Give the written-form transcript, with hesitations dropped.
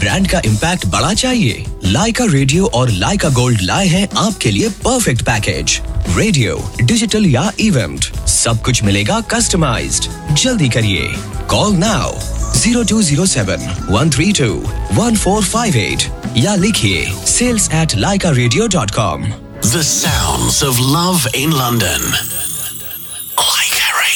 Brand का impact बड़ा चाहिए? लाइका रेडियो और लाइका गोल्ड लाए हैं आपके लिए परफेक्ट पैकेज। रेडियो, डिजिटल या इवेंट, सब कुछ मिलेगा कस्टमाइज्ड। जल्दी करिए, कॉल नाउ 0207-132-1458 या लिखिए sales@laikaradio.com। The sounds of love in London.